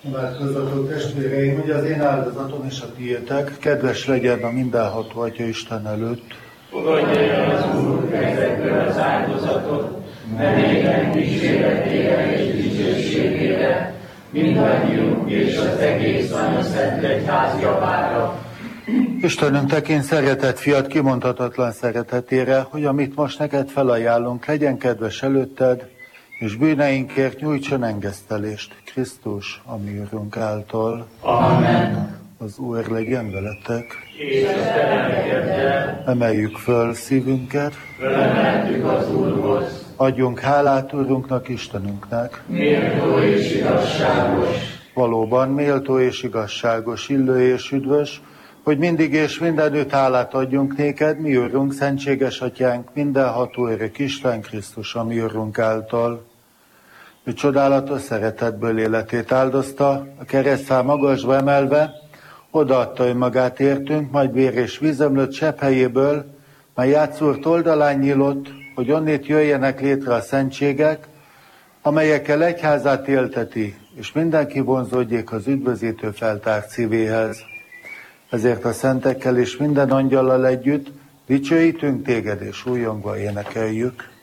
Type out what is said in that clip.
Imádkozzatok, testvéreim, hogy az én áldozatom és a tiétek kedves legyen a mindenható Atya Isten előtt. Fogadja el az Úr ezekből az áldozatot, nevében kísérletére és dicsőségére, mindannyiunk és az egész Anyaszent Egyház javára. Istenünk, tekint szeretett fiat kimondhatatlan szeretetére, hogy amit most neked felajánlunk, legyen kedves előtted, és bűneinkért nyújtson engesztelést Krisztus, a mi Urunk által. Amen. Az Úr legyen veletek. És a te lelkeddel. Emeljük föl szívünket. Felemeltük az Úrhoz. Adjunk hálát Urunknak, Istenünknek. Méltó és igazságos. Valóban méltó és igazságos, illő és üdvös, hogy mindig és mindenütt hálát adjunk néked, mi Urunk, szentséges Atyánk, mindenható örök Isten Krisztus, a mi Urunk által. Ő csodálatos szeretetből életét áldozta, a keresztfá magasba emelve, odaadta önmagát értünk, majd vér és vízömlött sepphelyéből, mely játszúrt oldalán nyílott, hogy onnét jöjjenek létre a szentségek, amelyekkel egyházát élteti, és mindenki vonzódjék az üdvözítő feltárt szívéhez. Ezért a szentekkel és minden angyallal együtt dicsőítünk téged, és újongva énekeljük.